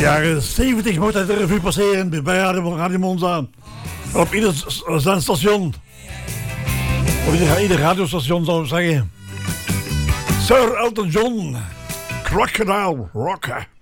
Jaren 70 mocht hij de revue passeren bij Radio Monza. Op ieder zendstation. Of ieder radiostation zou ik zeggen. Sir Elton John, Crocodile Rocker.